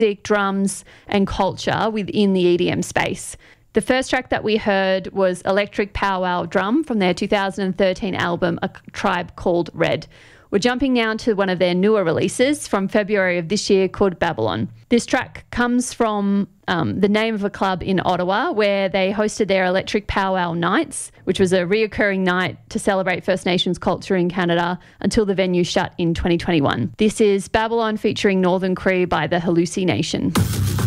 drums and culture within the EDM space. The first track that we heard was Electric Powwow Drum from their 2013 album, A Tribe Called Red. We're jumping now to one of their newer releases from February of this year called Babylon. This track comes from the name of a club in Ottawa where they hosted their Electric Powwow Nights, which was a reoccurring night to celebrate First Nations culture in Canada until the venue shut in 2021. This is Babylon featuring Northern Cree by the Hallucination.